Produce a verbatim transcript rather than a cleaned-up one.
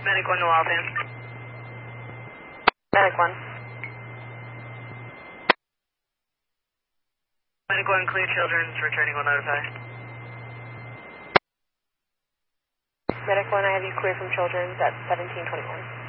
Medic one to Waltham. Medic one. Medic one, clear children's, returning will notify. Medic one, I have you clear from children's at seventeen twenty-one.